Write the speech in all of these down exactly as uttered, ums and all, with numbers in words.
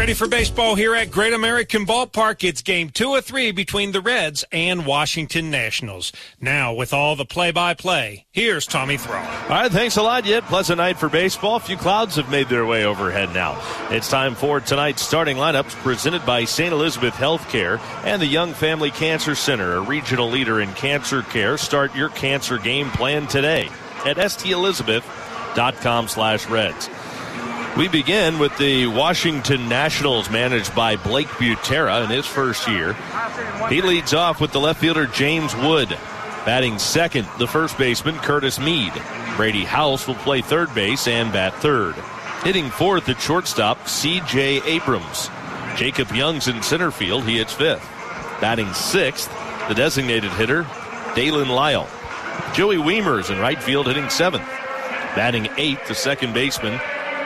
Ready for baseball here at Great American Ballpark. It's game two of three between the Reds and Washington Nationals. Now, with all the play-by-play, here's Tommy Thrall. All right, thanks a lot, Yet. Pleasant night for baseball. A few clouds have made their way overhead now. It's time for tonight's starting lineups presented by Saint Elizabeth Healthcare and the Young Family Cancer Center, a regional leader in cancer care. Start your cancer game plan today at s t elizabeth dot com slash reds. We begin with the Washington Nationals, managed by Blake Butera in his first year. He leads off with the left fielder James Wood. Batting second, the first baseman Curtis Mead. Brady House will play third base and bat third. Hitting fourth at shortstop, C J Abrams. Jacob Young's in center field. He hits fifth. Batting sixth, the designated hitter Dalen Lyle. Joey Weimer's in right field, hitting seventh. Batting eighth, the second baseman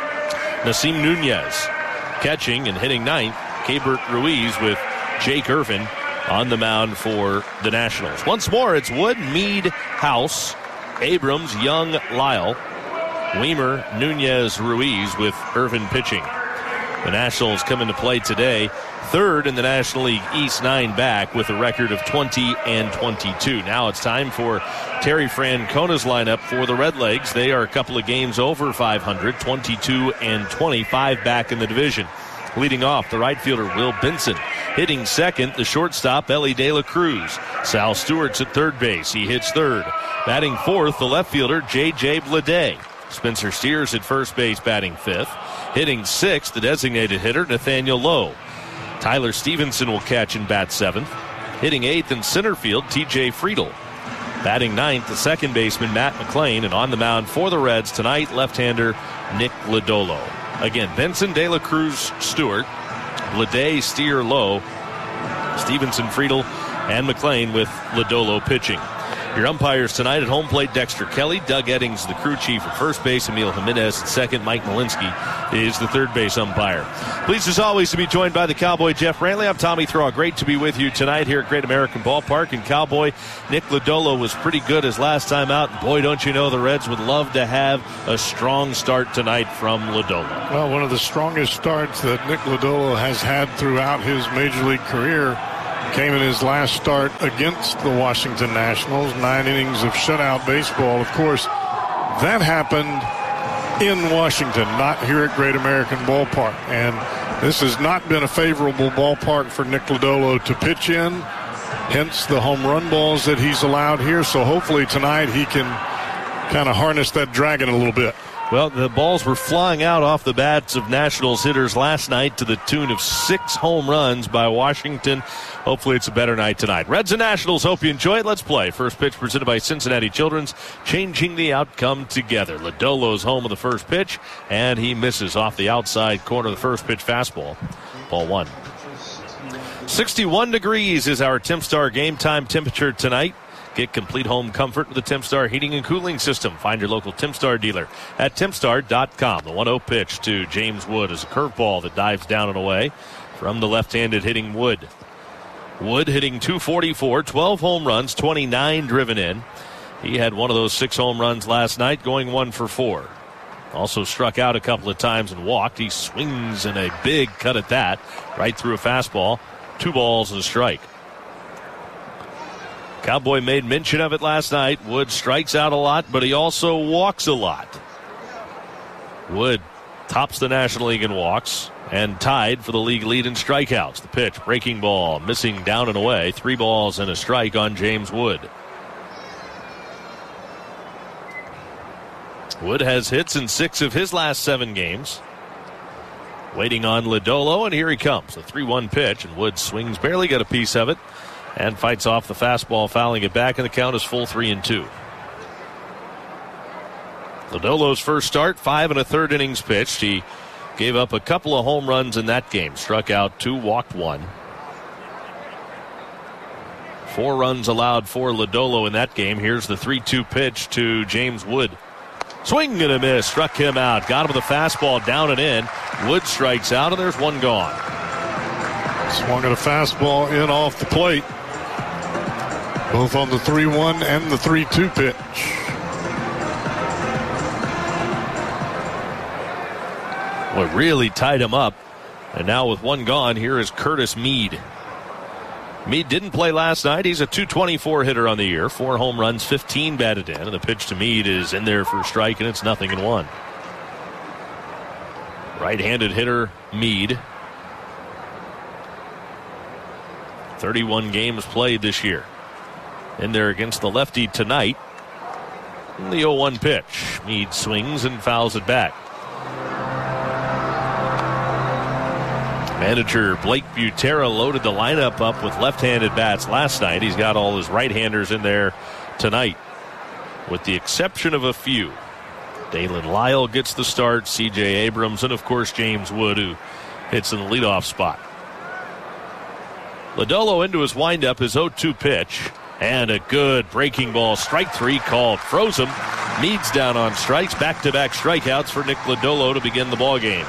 Nasim Nunez. Catching and hitting ninth, Keibert Ruiz with Jake Irvin on the mound for the Nationals. Once more, it's Wood, Mead, House, Abrams, Young, Lyle, Weimer, Nunez, Ruiz with Irvin pitching. The Nationals come into play today, third in the National League East, nine back with a record of twenty and twenty-two. Now it's time for Terry Francona's lineup for the Redlegs. They are a couple of games over five hundred, twenty-two and twenty-five back in the division. Leading off, the right fielder Will Benson. Hitting second, the shortstop Ellie De La Cruz. Sal Stewart's at third base. He hits third. Batting fourth, the left fielder J J Blade. Spencer Steers at first base, batting fifth. Hitting sixth, the designated hitter Nathaniel Lowe. Tyler Stevenson will catch and bat seventh. Hitting eighth in center field, T J Friedel. Batting ninth, the second baseman Matt McLean. And on the mound for the Reds tonight, left-hander Nick Lodolo. Again, Benson, De La Cruz, Stewart, Blade, Steer, Lowe, Stevenson, Friedel, and McLean with Lodolo pitching. Your umpires tonight at home plate, Dexter Kelly. Doug Eddings, the crew chief at first base. Emil Jimenez at second. Mike Malinsky is the third base umpire. Pleased as always to be joined by the Cowboy Jeff Brantley. I'm Tommy Thrall. Great to be with you tonight here at Great American Ballpark. And Cowboy, Nick Lodolo was pretty good his last time out. And boy, don't you know the Reds would love to have a strong start tonight from Lodolo. Well, one of the strongest starts that Nick Lodolo has had throughout his major league career came in his last start against the Washington Nationals. Nine innings of shutout baseball. Of course, that happened in Washington, not here at Great American Ballpark. And this has not been a favorable ballpark for Nick Lodolo to pitch in, hence the home run balls that he's allowed here. So hopefully tonight he can kind of harness that dragon a little bit. Well, the balls were flying out off the bats of Nationals hitters last night to the tune of six home runs by Washington. Hopefully it's a better night tonight. Reds and Nationals, hope you enjoy it. Let's play. First pitch presented by Cincinnati Children's, changing the outcome together. Lodolo's home of the first pitch, and he misses off the outside corner of the first pitch fastball. Ball one. sixty-one degrees is our Tempstar game time temperature tonight. Get complete home comfort with the Tempstar heating and cooling system. Find your local Tempstar dealer at tempstar dot com. The one oh pitch to James Wood is a curveball that dives down and away from the left-handed hitting Wood. Wood hitting two forty-four, twelve home runs, twenty-nine driven in. He had one of those six home runs last night, going one for four. Also struck out a couple of times and walked. He swings in a big cut at that, right through a fastball. Two balls and a strike. Cowboy made mention of it last night. Wood strikes out a lot, but he also walks a lot. Wood tops the National League in walks and tied for the league lead in strikeouts. The pitch, breaking ball, missing down and away. Three balls and a strike on James Wood. Wood has hits in six of his last seven games. Waiting on Lodolo, and here he comes. A three one pitch, and Wood swings, barely got a piece of it, and fights off the fastball, fouling it back, and the count is full three and two. Lodolo's first start, five and a third innings pitched. He gave up a couple of home runs in that game. Struck out two, walked one. Four runs allowed for Lodolo in that game. Here's the three two pitch to James Wood. Swing and a miss. Struck him out. Got him with a fastball down and in. Wood strikes out, and there's one gone. Swung at a fastball in off the plate. Both on the three one and the three two pitch. What really tied him up And now with one gone, here is Curtis Mead. Mead didn't play last night. He's a two twenty-four hitter on the year. Four home runs, fifteen batted in. And the pitch to Mead is in there for a strike, and it's nothing and one. Right-handed hitter Mead. thirty-one games played this year. In there against the lefty tonight. And the oh one pitch. Mead swings and fouls it back. Manager Blake Butera loaded the lineup up with left-handed bats last night. He's got all his right-handers in there tonight, with the exception of a few. Dalen Lyle gets the start, C J Abrams, and of course James Wood, who hits in the leadoff spot. Lodolo into his windup, his oh two pitch, and a good breaking ball. Strike three called. Froze him. Mead's down on strikes. Back-to-back strikeouts for Nick Lodolo to begin the ball game.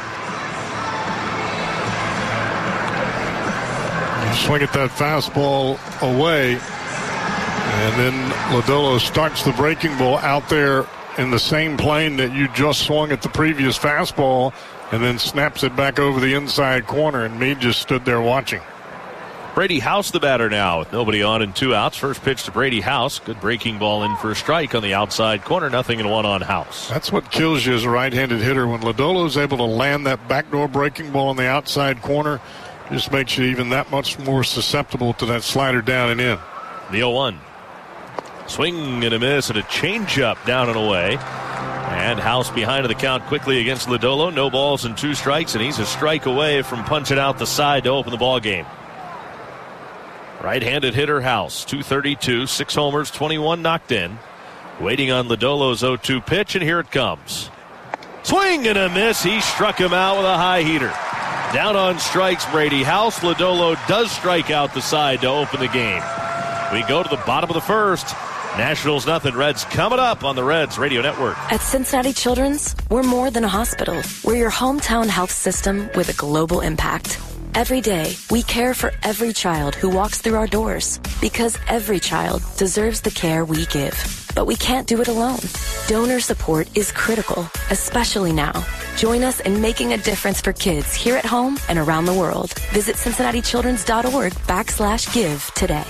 Swing at that fastball away, and then Lodolo starts the breaking ball out there in the same plane that you just swung at the previous fastball, and then snaps it back over the inside corner, and Mead just stood there watching. Brady House the batter now with nobody on and two outs. First pitch to Brady House. Good breaking ball in for a strike on the outside corner. Nothing and one on House. That's what kills you as a right-handed hitter. When Lodolo is able to land that backdoor breaking ball on the outside corner, just makes you even that much more susceptible to that slider down and in. The oh one. Swing and a miss and a changeup down and away. And House behind the count quickly against Lodolo. No balls and two strikes, and he's a strike away from punching out the side to open the ball game. Right-handed hitter House, two thirty-two, six homers, twenty-one knocked in. Waiting on Lodolo's oh two pitch, and here it comes. Swing and a miss. He struck him out with a high heater. Down on strikes, Brady House. Lodolo does strike out the side to open the game. We go to the bottom of the first. Nationals nothing. Reds coming up on the Reds Radio Network. At Cincinnati Children's, we're more than a hospital. We're your hometown health system with a global impact. Every day, we care for every child who walks through our doors, because every child deserves the care we give. But we can't do it alone. Donor support is critical, especially now. Join us in making a difference for kids here at home and around the world. Visit Cincinnati Children's dot org backslash give today.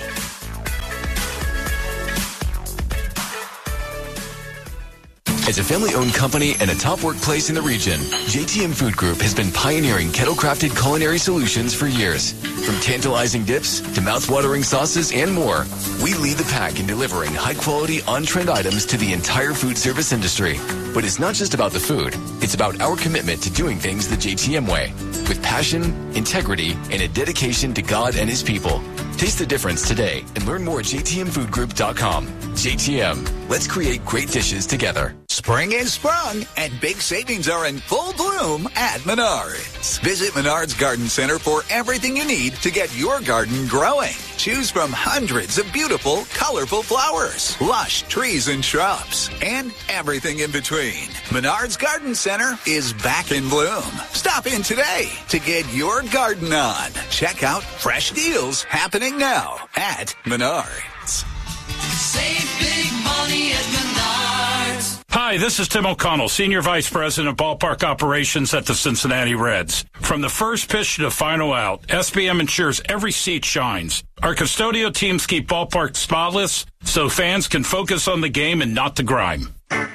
As a family-owned company and a top workplace in the region, J T M Food Group has been pioneering kettle-crafted culinary solutions for years. From tantalizing dips to mouth-watering sauces and more, we lead the pack in delivering high-quality, on-trend items to the entire food service industry. But it's not just about the food. It's about our commitment to doing things the J T M way, with passion, integrity, and a dedication to God and His people. Taste the difference today and learn more at J T M food group dot com. J T M, let's create great dishes together. Spring is sprung, and big savings are in full bloom at Menards. Visit Menards Garden Center for everything you need to get your garden growing. Choose from hundreds of beautiful, colorful flowers, lush trees and shrubs, and everything in between. Menards Garden Center is back in bloom. Stop in today to get your garden on. Check out fresh deals happening now at Menards. Save big money at Menards. Hi, this is Tim O'Connell, Senior Vice President of Ballpark Operations at the Cincinnati Reds. From the first pitch to the final out, S B M ensures every seat shines. Our custodial teams keep ballparks spotless so fans can focus on the game and not the grime.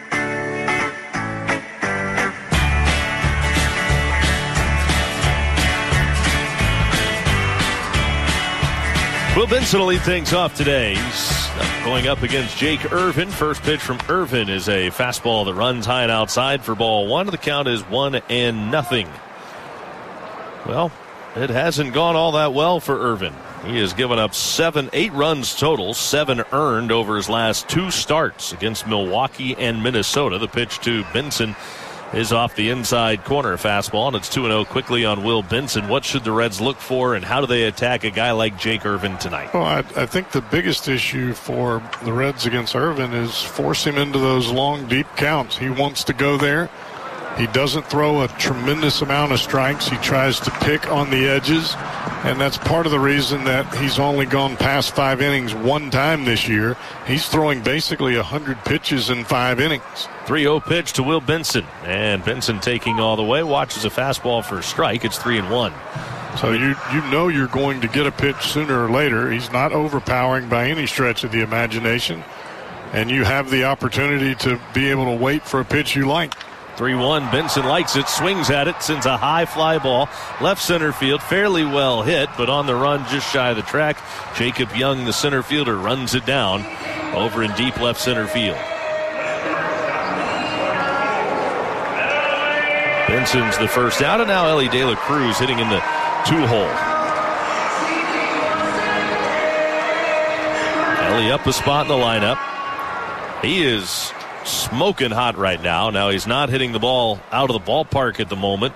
Will Benson will lead things off today. He's going up against Jake Irvin. First pitch from Irvin is a fastball that runs high and outside for ball one. The count is one and nothing. Well, it hasn't gone all that well for Irvin. He has given up seven, eight runs total, seven earned over his last two starts against Milwaukee and Minnesota. The pitch to Benson is off the inside corner fastball, and it's two and oh quickly on Will Benson. What should the Reds look for, and how do they attack a guy like Jake Irvin tonight? Well, I, I think the biggest issue for the Reds against Irvin is force him into those long, deep counts. He wants to go there. He doesn't throw a tremendous amount of strikes. He tries to pick on the edges, and that's part of the reason that he's only gone past five innings one time this year. He's throwing basically one hundred pitches in five innings. three oh pitch to Will Benson, and Benson taking all the way, watches a fastball for a strike. It's three and one. So you you know you're going to get a pitch sooner or later. He's not overpowering by any stretch of the imagination, and you have the opportunity to be able to wait for a pitch you like. three one, Benson likes it, swings at it, sends a high fly ball, left center field, fairly well hit, but on the run just shy of the track. Jacob Young, the center fielder, runs it down over in deep left center field. Benson's the first out, and now Elly De La Cruz hitting in the two-hole. Elly up a spot in the lineup. He is smoking hot right now. Now he's not hitting the ball out of the ballpark at the moment.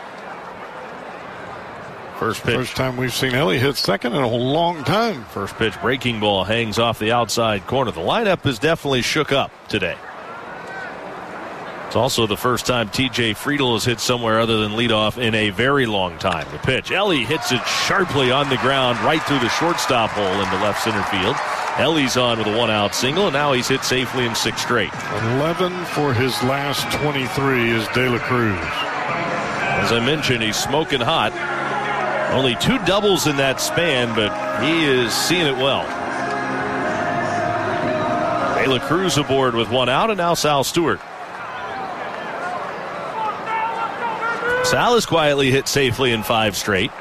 First pitch. First time we've seen Elly hit second in a long time. First pitch breaking ball hangs off the outside corner. The lineup is definitely shook up today. It's also the first time T J Friedl has hit somewhere other than leadoff in a very long time. The pitch. Elly hits it sharply on the ground right through the shortstop hole into left center field. Elly's on with a one-out single, and now he's hit safely in six straight. eleven for his last twenty-three is De La Cruz. As I mentioned, he's smoking hot. Only two doubles in that span, but he is seeing it well. De La Cruz aboard with one out, and now Sal Stewart. Sal has quietly hit safely in five straight.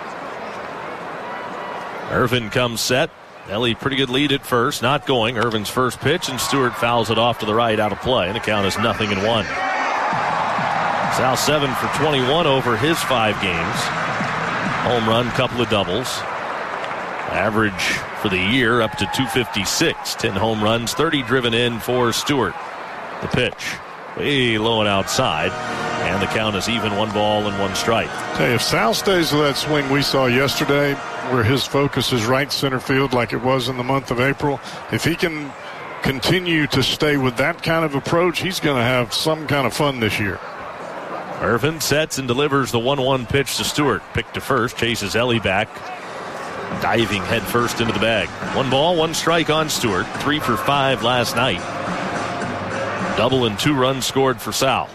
Irvin comes set. Elly pretty good lead at first, not going. Irvin's first pitch, and Stewart fouls it off to the right, out of play, and the count is nothing and one. Sal seven for twenty-one over his five games. Home run, couple of doubles. Average for the year up to two fifty-six. ten home runs, thirty driven in for Stewart. The pitch, way low and outside, and the count is even, one ball and one strike. Hey, if Sal stays with that swing we saw yesterday, where his focus is right center field like it was in the month of April, if he can continue to stay with that kind of approach, he's going to have some kind of fun this year. Irvin sets and delivers the one one pitch to Stewart. Pick to first, chases Elly back, diving head first into the bag. One ball, one strike on Stewart. Three for five last night. Double and two runs scored for Sal.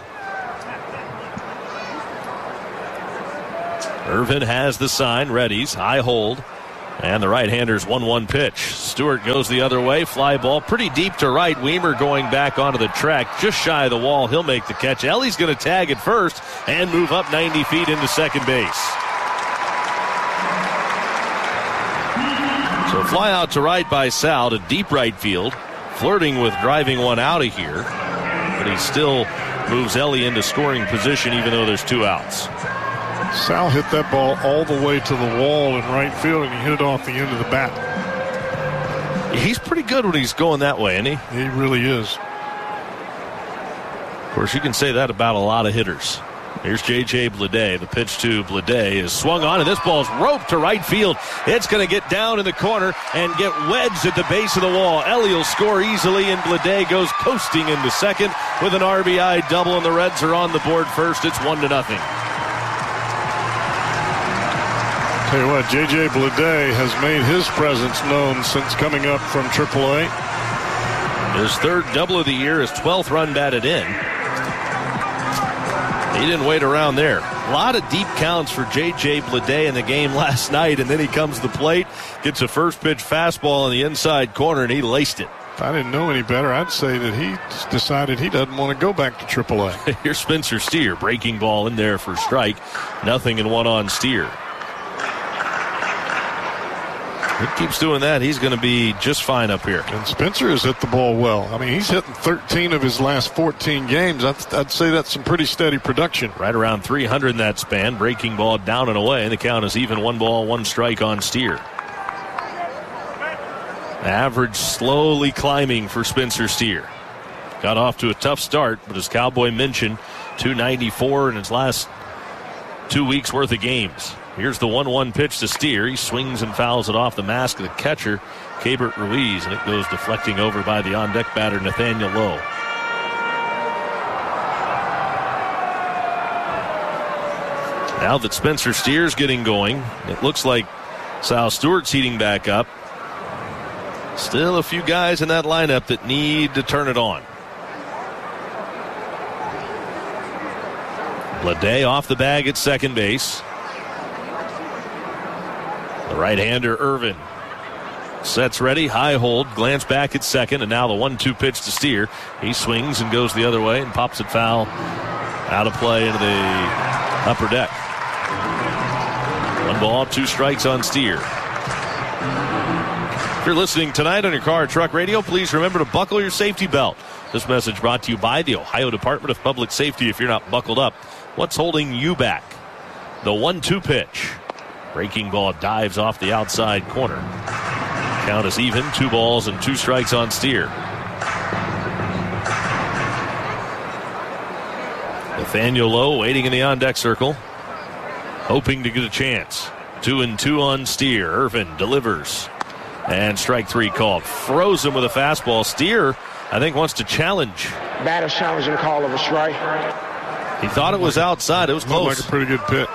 Irvin has the sign, readies, high hold, and the right-hander's one one pitch. Stewart goes the other way, fly ball pretty deep to right. Weimer going back onto the track, just shy of the wall. He'll make the catch. Elly's going to tag at first and move up ninety feet into second base. So fly out to right by Sal to deep right field, flirting with driving one out of here, but he still moves Elly into scoring position even though there's two outs. Sal hit that ball all the way to the wall in right field, and he hit it off the end of the bat. He's pretty good when he's going that way, isn't he? He really is. Of course, you can say that about a lot of hitters. Here's J J Bleday. The pitch to Bleday is swung on, and this ball's roped to right field. It's going to get down in the corner and get wedged at the base of the wall. Elly will score easily, and Bleday goes coasting into second with an R B I double, and the Reds are on the board first. It's one to nothing. Tell you what, J J Bleday has made his presence known since coming up from triple A. His third double of the year, his twelfth run batted in. He didn't wait around there. A lot of deep counts for J J Bleday in the game last night, and then he comes to the plate, gets a first pitch fastball in the inside corner, and he laced it. If I didn't know any better, I'd say that he decided he doesn't want to go back to triple A. Here's Spencer Steer, breaking ball in there for strike. Nothing and one on Steer. He keeps doing that, he's going to be just fine up here. And Spencer has hit the ball well. I mean, he's hitting thirteen of his last fourteen games. I'd, I'd say that's some pretty steady production. Right around three hundred in that span. Breaking ball down and away. And the count is even, one ball, one strike on Steer. Average slowly climbing for Spencer Steer. Got off to a tough start, but as Cowboy mentioned, two ninety-four in his last two weeks worth of games. Here's the one one pitch to Steer. He swings and fouls it off the mask of the catcher, Keibert Ruiz, and it goes deflecting over by the on-deck batter, Nathaniel Lowe. Now that Spencer Steer's getting going, it looks like Sal Stewart's heating back up. Still a few guys in that lineup that need to turn it on. Ledet off the bag at second base. The right-hander, Irvin, sets ready, high hold, glance back at second, and now the one two pitch to Steer. He swings and goes the other way and pops it foul out of play into the upper deck. One ball, two strikes on Steer. If you're listening tonight on your car or truck radio, please remember to buckle your safety belt. This message brought to you by the Ohio Department of Public Safety. If you're not buckled up, what's holding you back? The one two pitch. Breaking ball dives off the outside corner. Count is even, two balls and two strikes on Steer. Nathaniel Lowe waiting in the on-deck circle, hoping to get a chance. Two and two on Steer. Irvin delivers. And strike three called. Froze him with a fastball. Steer, I think, wants to challenge. Batter's challenging call of a strike. He thought it was outside. It was close. Looked like a pretty good pitch.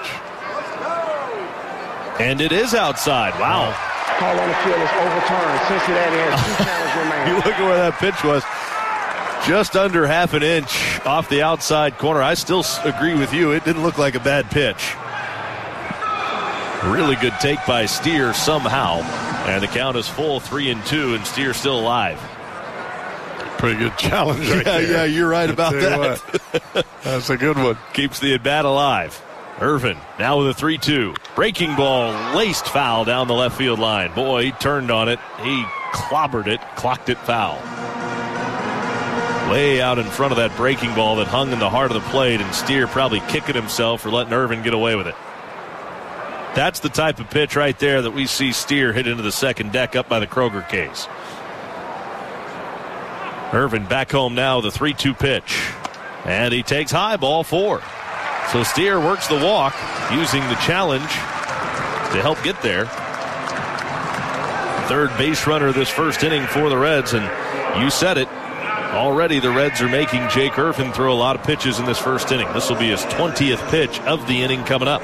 And it is outside. Wow. Call on the field is overturned. Cincinnati has two challenges remaining. You look at where that pitch was. Just under half an inch off the outside corner. I still agree with you. It didn't look like a bad pitch. Really good take by Steer somehow. And the count is full, three and two, and Steer still alive. Pretty good challenge right yeah, there. Yeah, you're right I'll about that. That's a good one. Keeps the at-bat alive. Irvin now with a three two. Breaking ball laced foul down the left field line. Boy, he turned on it. He clobbered it, clocked it foul. Way out in front of that breaking ball that hung in the heart of the plate, and Steer probably kicking himself for letting Irvin get away with it. That's the type of pitch right there that we see Steer hit into the second deck up by the Kroger case. Irvin back home now with a three two pitch. And he takes high, ball four. So Steer works the walk, using the challenge to help get there. Third base runner this first inning for the Reds, and you said it. Already the Reds are making Jake Irvin throw a lot of pitches in this first inning. This will be his twentieth pitch of the inning coming up.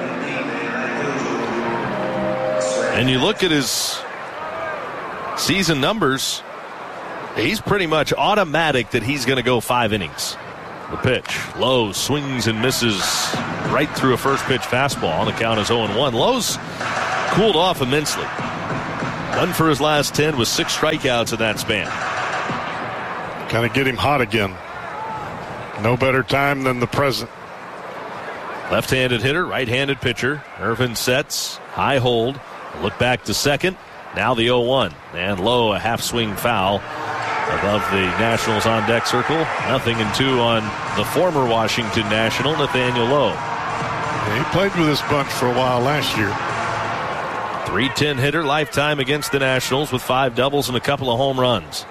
And you look at his season numbers, he's pretty much automatic that he's going to go five innings. The pitch. Lowe swings and misses right through a first pitch fastball. On the count is oh and one. Lowe's cooled off immensely. One for his last ten with six strikeouts in that span. Kind of get him hot again. No better time than the present. Left-handed hitter, right-handed pitcher. Irvin sets, high hold. Look back to second. Now the oh one. And Lowe, a half-swing foul above the Nationals on deck circle. Nothing and two on the former Washington National, Nathaniel Lowe. Yeah, he played with this bunch for a while last year. three ten hitter, lifetime against the Nationals with five doubles and a couple of home runs.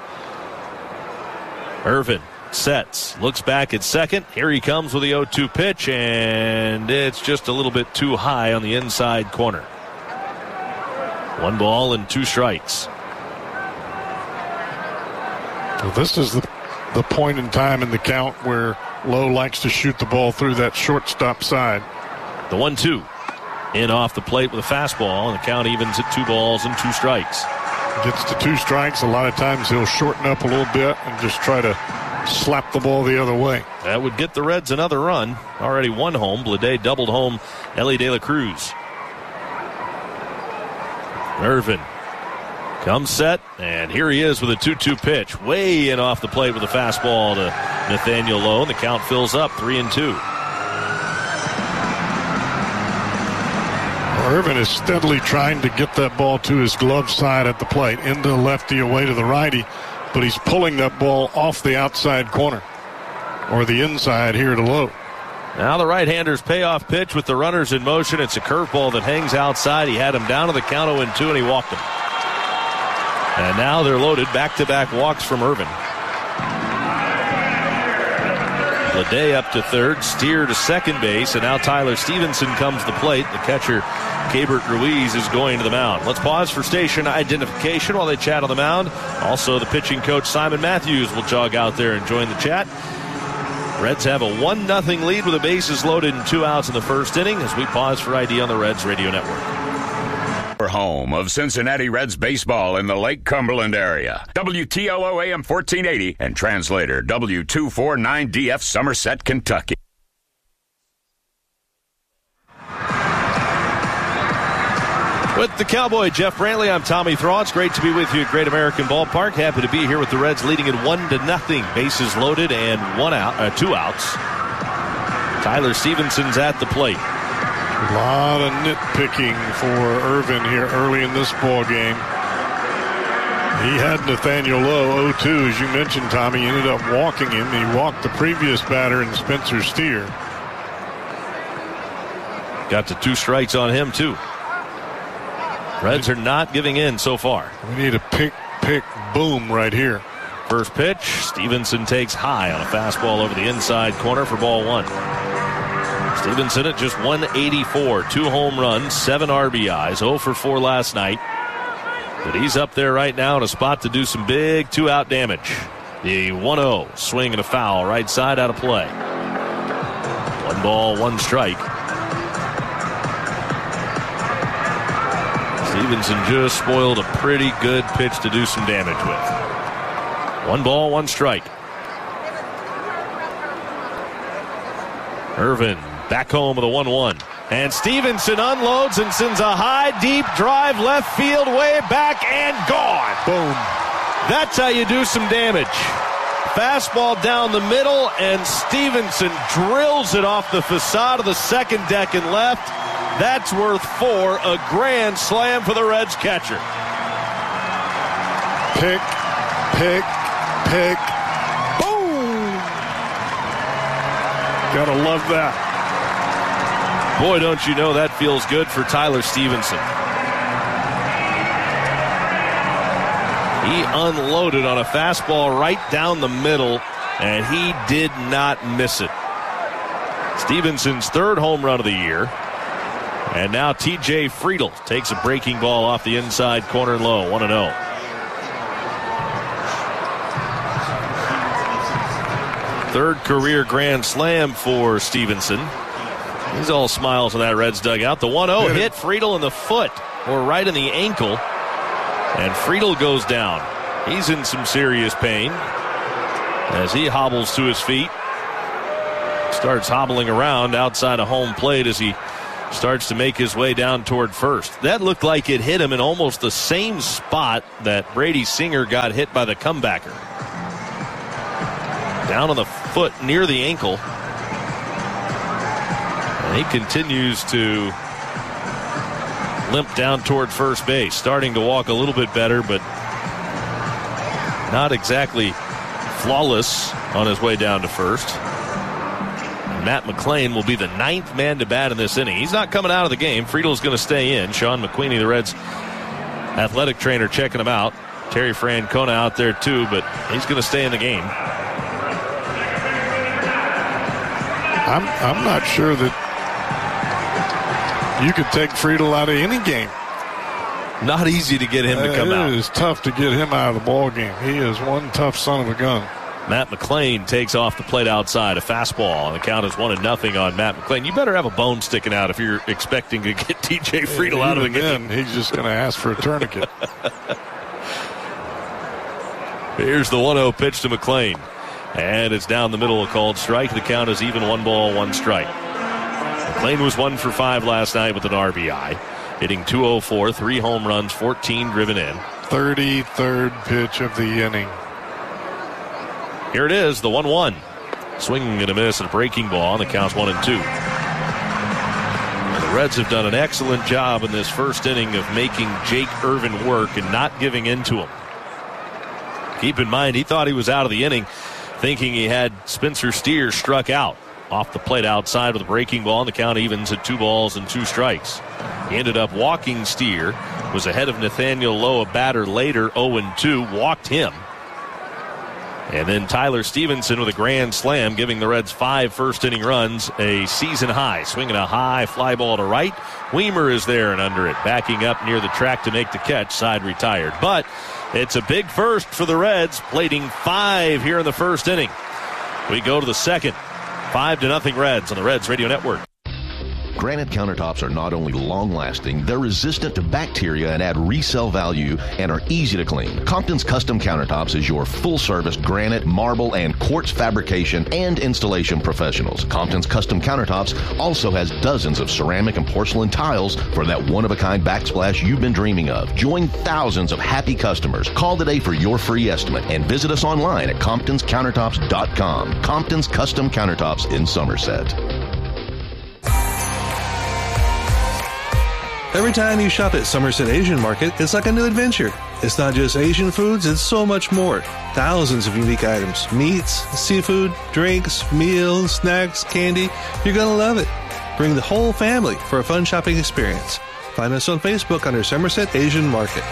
Irvin sets, looks back at second. Here he comes with the oh two pitch, and it's just a little bit too high on the inside corner. One ball and two strikes. Well, this is the, the point in time in the count where Lowe likes to shoot the ball through that shortstop side. The one two. In off the plate with a fastball, and the count evens at two balls and two strikes. Gets to two strikes. A lot of times he'll shorten up a little bit and just try to slap the ball the other way. That would get the Reds another run. Already one home. Bleday doubled home Ellie De La Cruz. Irvin comes set, and here he is with a two two pitch. Way in off the plate with a fastball to Nathaniel Lowe, and the count fills up three and two. Irvin is steadily trying to get that ball to his glove side at the plate, into the lefty, away to the righty, but he's pulling that ball off the outside corner, or the inside here to Lowe. Now the right-hander's payoff pitch with the runners in motion. It's a curveball that hangs outside. He had him down to the count oh and two, and he walked him. And now they're loaded. Back-to-back walks from Irvin. Bleday up to third, Steer to second base, and now Tyler Stevenson comes to the plate. The catcher, Keibert Ruiz, is going to the mound. Let's pause for station identification while they chat on the mound. Also, the pitching coach, Simon Matthews, will jog out there and join the chat. Reds have a one nothing lead with the bases loaded and two outs in the first inning as we pause for I D on the Reds Radio Network. Home of Cincinnati Reds baseball in the Lake Cumberland area. W T L O A M fourteen eighty and translator W two forty-nine D F Somerset, Kentucky. With the Cowboy Jeff Brantley, I'm Tommy Thraw. It's great to be with you at Great American Ballpark. Happy to be here with the Reds leading it one to nothing. Bases loaded and one out, uh, two outs. Tyler Stevenson's at the plate. A lot of nitpicking for Irvin here early in this ball game. He had Nathaniel Lowe oh two, as you mentioned, Tommy. He ended up walking him. He walked the previous batter in Spencer Steer. Got to two strikes on him, too. Reds are not giving in so far. We need a pick, pick, boom right here. First pitch, Stevenson takes high on a fastball over the inside corner for ball one. Stevenson at just one eighty-four, two home runs, seven R B Is, oh for four last night. But he's up there right now in a spot to do some big two-out damage. The one oh, swing and a foul, right side out of play. One ball, one strike. Stevenson just spoiled a pretty good pitch to do some damage with. One ball, one strike. Irvin back home with a one one. And Stevenson unloads and sends a high, deep drive left field, way back and gone. Boom. That's how you do some damage. Fastball down the middle, and Stevenson drills it off the facade of the second deck and left. That's worth four. A grand slam for the Reds catcher. Pick, pick, pick. Boom. Gotta love that. Boy, don't you know that feels good for Tyler Stevenson. He unloaded on a fastball right down the middle, and he did not miss it. Stevenson's third home run of the year. And now T J Friedl takes a breaking ball off the inside corner low, one and oh. Third career grand slam for Stevenson. He's all smiles in that Reds dugout. The one oh hit Friedl in the foot, or right in the ankle. And Friedl goes down. He's in some serious pain as he hobbles to his feet. Starts hobbling around outside of home plate as he starts to make his way down toward first. That looked like it hit him in almost the same spot that Brady Singer got hit by the comebacker. Down on the foot near the ankle. And he continues to limp down toward first base, starting to walk a little bit better, but not exactly flawless on his way down to first. Matt McClain will be the ninth man to bat in this inning. He's not coming out of the game. Friedl's going to stay in. Sean McQueenie, the Reds' athletic trainer, checking him out. Terry Francona out there too, but he's going to stay in the game. I'm I'm not sure that you could take Friedl out of any game. Not easy to get him to come uh, out. It is tough to get him out of the ball game. He is one tough son of a gun. Matt McClain takes off the plate outside. A fastball, and the count is one and nothing on Matt McClain. You better have a bone sticking out if you're expecting to get T J Friedl yeah, out of the then, game. He's just going to ask for a tourniquet. Here's the one oh pitch to McClain. And it's down the middle, a called strike. The count is even, one ball, one strike. McClain was one for five last night with an R B I. Hitting two oh four, three home runs, fourteen driven in. thirty-third pitch of the inning. Here it is, the one one. Swinging and a miss and a breaking ball, and the count's one and two. And the Reds have done an excellent job in this first inning of making Jake Irvin work and not giving in to him. Keep in mind, he thought he was out of the inning, thinking he had Spencer Steer struck out. Off the plate outside with a breaking ball, and the count evens at two balls and two strikes. He ended up walking Steer, was ahead of Nathaniel Lowe, a batter later, oh and two, walked him. And then Tyler Stevenson with a grand slam, giving the Reds five first-inning runs, a season high. Swinging a high fly ball to right. Weimer is there and under it, backing up near the track to make the catch, side retired. But it's a big first for the Reds, plating five here in the first inning. We go to the second. Five to nothing Reds on the Reds Radio Network. Granite countertops are not only long-lasting, they're resistant to bacteria and add resale value and are easy to clean. Compton's Custom Countertops is your full-service granite, marble, and quartz fabrication and installation professionals. Compton's Custom Countertops also has dozens of ceramic and porcelain tiles for that one-of-a-kind backsplash you've been dreaming of. Join thousands of happy customers. Call today for your free estimate and visit us online at comptons countertops dot com. Compton's Custom Countertops in Somerset. Every time you shop at Somerset Asian Market, it's like a new adventure. It's not just Asian foods, it's so much more. Thousands of unique items, meats, seafood, drinks, meals, snacks, candy. You're going to love it. Bring the whole family for a fun shopping experience. Find us on Facebook under Somerset Asian Market.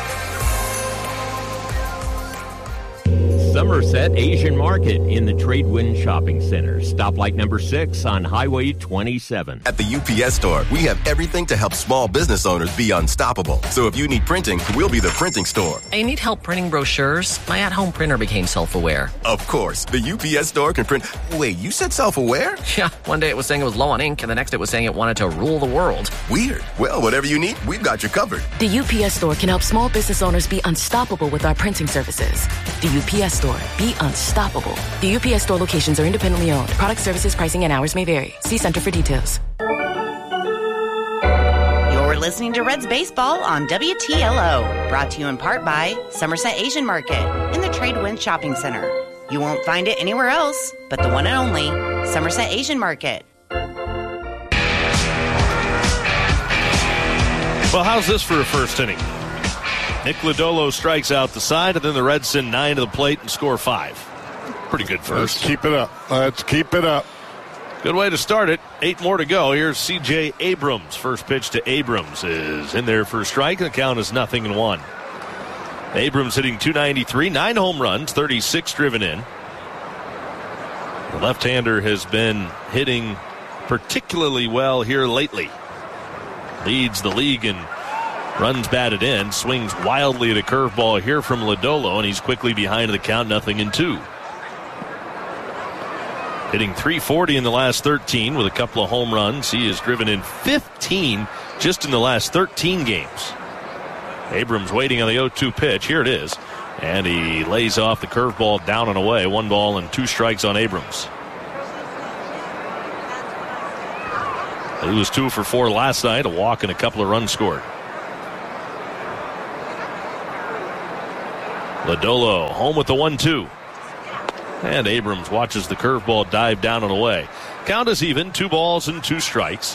Somerset Asian Market in the Tradewind Shopping Center. Stoplight number six on Highway twenty-seven. At the U P S store, we have everything to help small business owners be unstoppable. So if you need printing, we'll be the printing store. I need help printing brochures. My at-home printer became self-aware. Of course. The U P S store can print... Wait, you said self-aware? Yeah. One day it was saying it was low on ink, and the next it was saying it wanted to rule the world. Weird. Well, whatever you need, we've got you covered. The U P S store can help small business owners be unstoppable with our printing services. The U P S store. Be unstoppable. The U P S store locations are independently owned. Product, services, pricing, and hours may vary. See Center for details. You're listening to Reds Baseball on W T L O. Brought to you in part by Somerset Asian Market in the Tradewind Shopping Center. You won't find it anywhere else but the one and only Somerset Asian Market. Well, how's this for a first inning? Nick Lodolo strikes out the side, and then the Reds send nine to the plate and score five. Pretty good first. Let's keep it up. Let's keep it up. Good way to start it. Eight more to go. Here's C J Abrams. First pitch to Abrams is in there for a strike. The count is nothing and one. Abrams hitting two ninety-three, nine home runs, thirty-six driven in. The left-hander has been hitting particularly well here lately. Leads the league in runs batted in, swings wildly at a curveball here from Lodolo, and he's quickly behind the count, nothing in two. Hitting three forty in the last thirteen with a couple of home runs. He has driven in fifteen just in the last thirteen games. Abrams waiting on the oh two pitch. Here it is. And he lays off the curveball down and away. One ball and two strikes on Abrams. He was two for four last night, a walk and a couple of runs scored. Lodolo home with the one two. And Abrams watches the curveball dive down and away. Count is even, two balls and two strikes.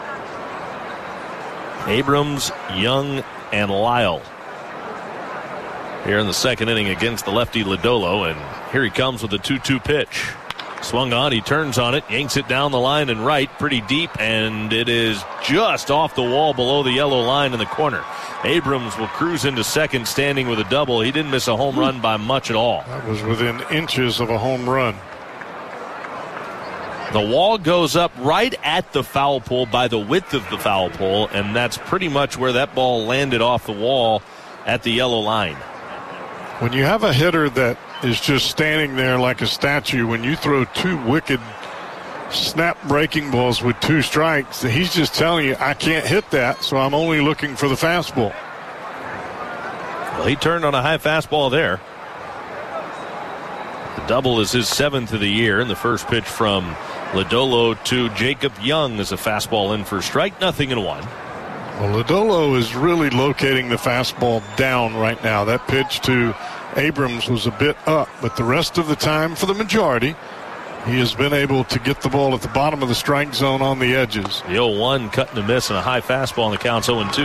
Abrams, Young, and Lyle here in the second inning against the lefty Lodolo. And here he comes with the two two pitch. Swung on, he turns on it, yanks it down the line and right, pretty deep, and it is just off the wall below the yellow line in the corner. Abrams will cruise into second, standing with a double. He didn't miss a home run by much at all. That was within inches of a home run. The wall goes up right at the foul pole by the width of the foul pole, and that's pretty much where that ball landed off the wall at the yellow line. When you have a hitter that is just standing there like a statue, when you throw two wicked snap breaking balls with two strikes, he's just telling you, I can't hit that, so I'm only looking for the fastball. Well, he turned on a high fastball there. The double is his seventh of the year, and the first pitch from Lodolo to Jacob Young is a fastball in for a strike, nothing in one. Well, Lodolo is really locating the fastball down right now. That pitch to Abrams was a bit up, but the rest of the time, for the majority, he has been able to get the ball at the bottom of the strike zone on the edges. The oh one cut and a miss and a high fastball, and the count's oh two.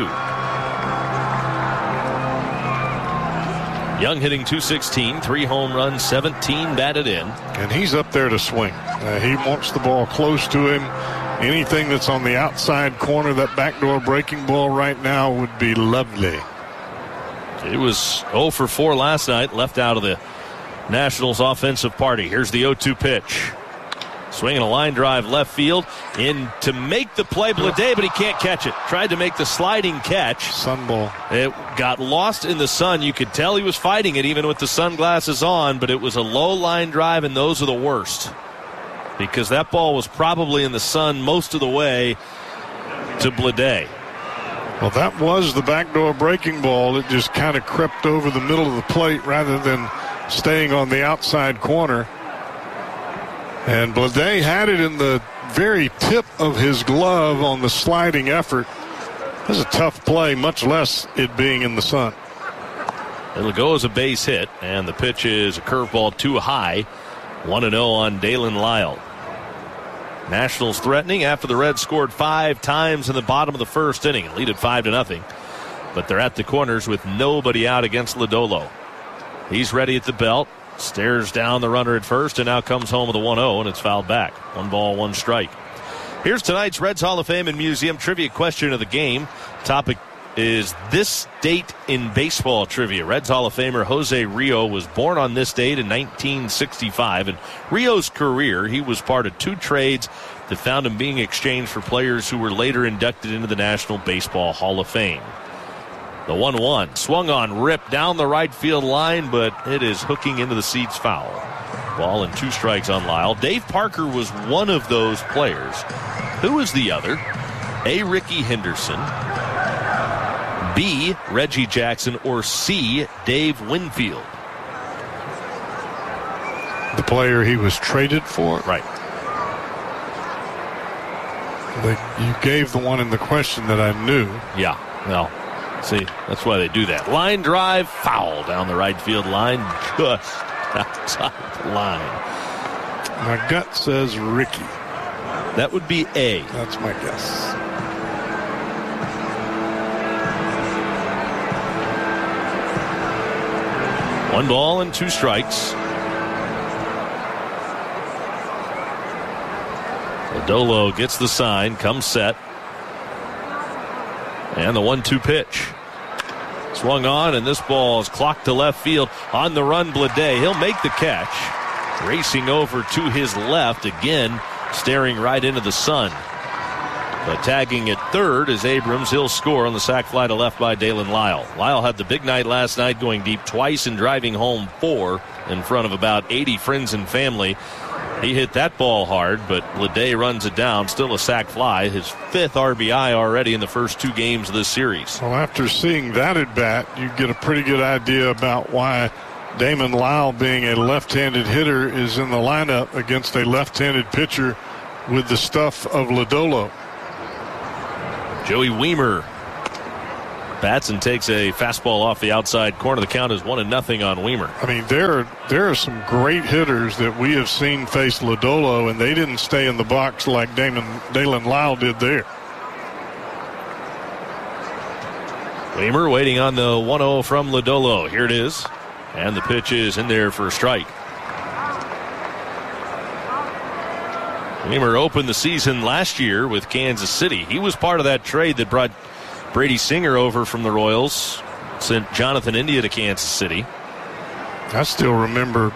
Young hitting two sixteen, three home runs, seventeen batted in. And he's up there to swing. Uh, he wants the ball close to him. Anything that's on the outside corner, that backdoor breaking ball right now would be lovely. It was oh for four last night, left out of the Nationals offensive party. Here's the oh two pitch. Swinging a line drive left field in to make the play, Bleday, but he can't catch it. Tried to make the sliding catch. Sun ball. It got lost in the sun. You could tell he was fighting it even with the sunglasses on, but it was a low line drive, and those are the worst. because that ball was probably in the sun most of the way to Blade. Well, that was the backdoor breaking ball. It just kind of crept over the middle of the plate rather than staying on the outside corner. And Blade had it in the very tip of his glove on the sliding effort. It was a tough play, much less it being in the sun. It'll go as a base hit, and the pitch is a curveball too high. one and oh on Dalen Lyle. Nationals threatening after the Reds scored five times in the bottom of the first inning and lead at five to nothing. But they're at the corners with nobody out against Lodolo. He's ready at the belt, stares down the runner at first, and now comes home with a one oh, and it's fouled back. One ball, one strike. Here's tonight's Reds Hall of Fame and Museum trivia question of the game. Topic is this date in baseball trivia. Reds Hall of Famer Jose Rio was born on this date in nineteen sixty-five. In Rio's career, he was part of two trades that found him being exchanged for players who were later inducted into the National Baseball Hall of Fame. The one one swung on, ripped down the right field line, but it is hooking into the seats foul. Ball and two strikes on Lyle. Dave Parker was one of those players. Who is the other? A. Ricky Henderson, B. Reggie Jackson, or C. Dave Winfield? The player he was traded for? Right. They, you gave the one in the question that I knew. Yeah, well, see, that's why they do that. Line drive, foul down the right field line, just outside the line. My gut says Ricky. That would be A. That's my guess. One ball and two strikes. Lodolo gets the sign, comes set. And the one two pitch. Swung on, and this ball is clocked to left field. On the run, Blade. He'll make the catch. Racing over to his left again, staring right into the sun. But tagging at third is Abrams. He'll score on the sac fly to left by Dalen Lyle. Lyle had the big night last night, going deep twice and driving home four in front of about eighty friends and family. He hit that ball hard, but Blade runs it down. Still a sac fly. His fifth R B I already in the first two games of this series. Well, after seeing that at bat, you get a pretty good idea about why Damon Lyle, being a left-handed hitter, is in the lineup against a left-handed pitcher with the stuff of Lodolo. Joey Weimer bats and takes a fastball off the outside corner. The count is one and nothing on Weimer. I mean, there are, there are some great hitters that we have seen face Lodolo, and they didn't stay in the box like Damon, Dalen Lyle did there. Weimer waiting on the one oh from Lodolo. Here it is. And the pitch is in there for a strike. Weimer opened the season last year with Kansas City. He was part of that trade that brought Brady Singer over from the Royals, sent Jonathan India to Kansas City. I still remember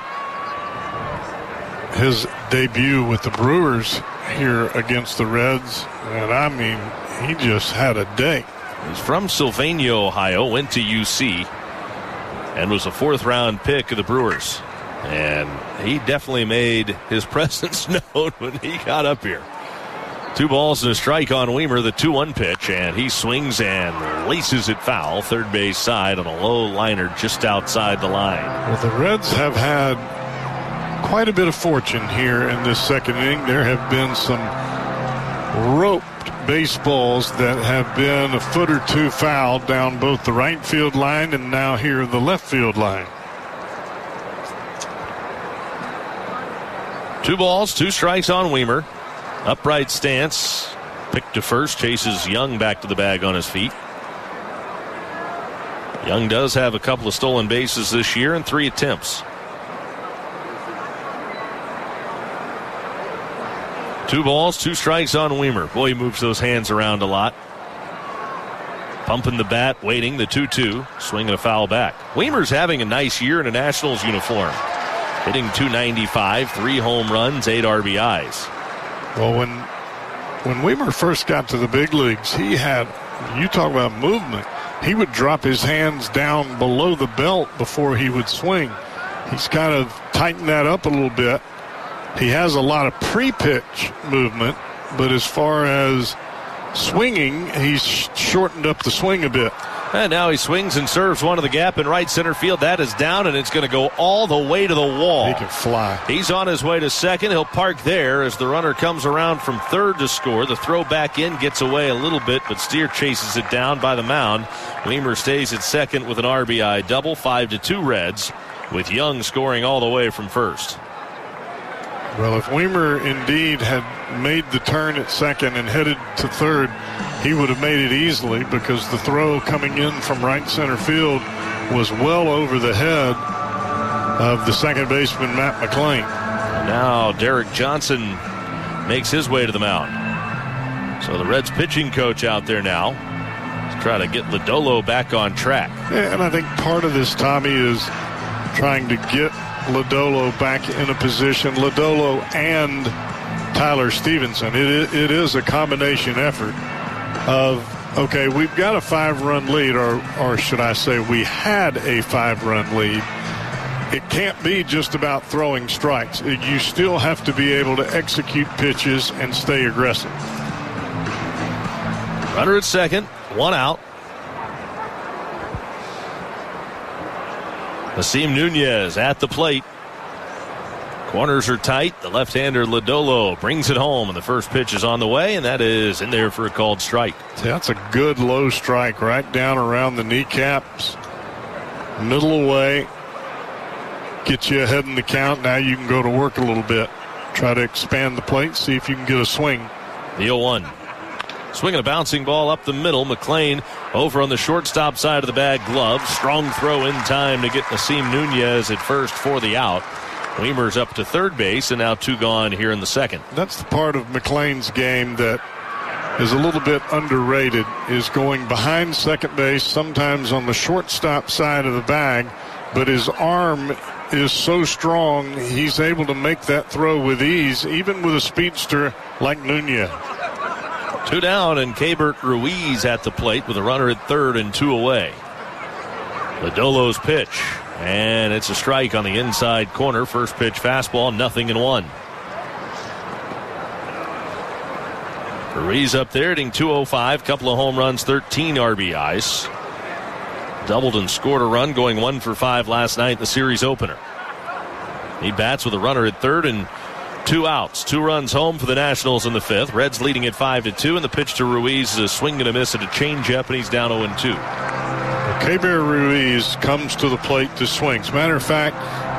his debut with the Brewers here against the Reds, and I mean, he just had a day. He's from Sylvania, Ohio, went to U C, and was a fourth round pick of the Brewers. And he definitely made his presence known when he got up here. Two balls and a strike on Weimer, the two one pitch, and he swings and laces it foul, third base side on a low liner just outside the line. Well, the Reds have had quite a bit of fortune here in this second inning. There have been some roped baseballs that have been a foot or two foul down both the right field line and now here the left field line. Two balls, two strikes on Weimer. Upright stance. Pick to first. Chases Young back to the bag on his feet. Young does have a couple of stolen bases this year and three attempts. Two balls, two strikes on Weimer. Boy, he moves those hands around a lot. Pumping the bat, waiting, the two two. Swinging a foul back. Weimer's having a nice year in a Nationals uniform. Hitting two ninety-five, three home runs, eight R B Is. Well, when when Weimer first got to the big leagues, he had, you talk about movement, he would drop his hands down below the belt before he would swing. He's kind of tightened that up a little bit, he has a lot of pre-pitch movement, but as far as swinging, he's shortened up the swing a bit. And now he swings and serves one to the gap in right center field. That is down, and it's going to go all the way to the wall. He can fly. He's on his way to second. He'll park there as the runner comes around from third to score. The throw back in gets away a little bit, but Steer chases it down by the mound. Weimer stays at second with an R B I double, five to two Reds, with Young scoring all the way from first. Well, if Weimer indeed had made the turn at second and headed to third, he would have made it easily because the throw coming in from right center field was well over the head of the second baseman, Matt McLain. Now Derek Johnson makes his way to the mound. So the Reds pitching coach out there now to try to get Lodolo back on track. Yeah, and I think part of this, Tommy, is trying to get Lodolo back in a position. Lodolo and Tyler Stevenson. It, it is a combination effort of, okay, we've got a five-run lead, or, or should I say we had a five-run lead. It can't be just about throwing strikes. You still have to be able to execute pitches and stay aggressive. Runner at second, one out. Nasim Nunez at the plate. Corners are tight. The left-hander Lodolo brings it home, and the first pitch is on the way, and that is in there for a called strike. That's a good low strike right down around the kneecaps. Middle away. Get you ahead in the count. Now you can go to work a little bit. Try to expand the plate, see if you can get a swing. The oh one. Swinging a bouncing ball up the middle. McLain over on the shortstop side of the bag glove. Strong throw in time to get Nasim Nunez at first for the out. Weimer's up to third base, and now two gone here in the second. That's the part of McLain's game that is a little bit underrated, is going behind second base, sometimes on the shortstop side of the bag, but his arm is so strong, he's able to make that throw with ease, even with a speedster like Nunez. Two down, and Keibert Ruiz at the plate with a runner at third and two away. Lodolo's pitch, and it's a strike on the inside corner. First pitch fastball, nothing in one. Ruiz up there hitting two oh five, couple of home runs, thirteen R B Is. Doubled and scored a run, going one for five last night in the series opener. He bats with a runner at third and two outs. Two runs home for the Nationals in the fifth. Reds leading at five to two, and the pitch to Ruiz is a swing and a miss at a changeup, and he's down oh and two. Keibert Ruiz comes to the plate to swing. As a matter of fact,